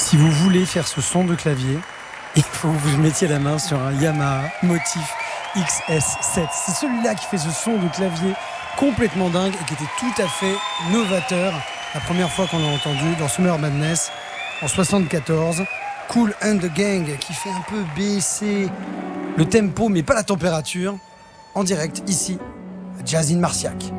Si vous voulez faire ce son de clavier, il faut que vous mettiez la main sur un Yamaha Motif XS7. C'est celui-là qui fait ce son de clavier complètement dingue et qui était tout à fait novateur. La première fois qu'on l'a entendu dans Summer Madness en 74. Kool and the Gang qui fait un peu baisser le tempo mais pas la température. En direct ici, Jazz in Marciac.